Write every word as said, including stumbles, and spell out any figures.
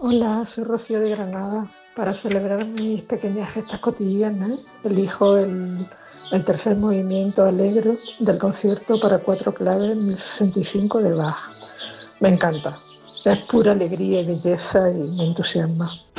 Hola, soy Rocío de Granada. Para celebrar mis pequeñas gestas cotidianas, elijo el, el tercer movimiento alegro del concierto para cuatro claves mil sesenta y cinco de Bach. Me encanta. Es pura alegría y belleza y me entusiasma.